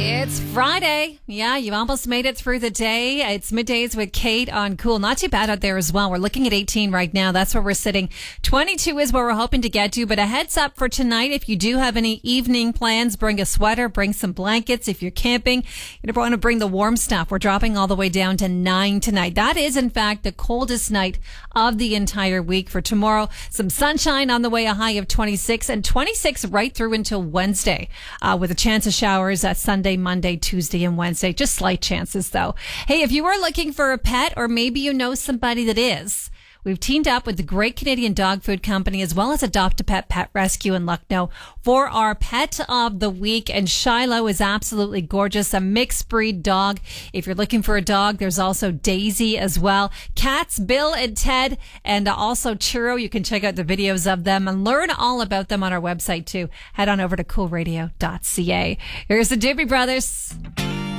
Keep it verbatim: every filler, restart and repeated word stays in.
It's Friday. Yeah, you almost made it through the day. It's middays with Kate on Cool. Not too bad out there as well. We're looking at eighteen right now. That's where we're sitting. twenty-two is where we're hoping to get to. But a heads up for tonight, if you do have any evening plans, bring a sweater, bring some blankets. If you're camping, you want to bring the warm stuff. We're dropping all the way down to nine tonight. That is, in fact, the coldest night of the entire week. For tomorrow, some sunshine on the way, a high of twenty-six, and twenty-six right through until Wednesday, uh, with a chance of showers at Sunday, Monday, Tuesday, and Wednesday. Just slight chances, though. Hey, if you are looking for a pet, or maybe you know somebody that is, we've teamed up with the Great Canadian Dog Food Company as well as Adopt-A-Pet Pet Rescue in Lucknow for our Pet of the Week. And Shiloh is absolutely gorgeous, a mixed breed dog. If you're looking for a dog, there's also Daisy as well. Cats, Bill and Ted, and also Churro. You can check out the videos of them and learn all about them on our website too. Head on over to cool radio dot c a. Here's the Doobie Brothers.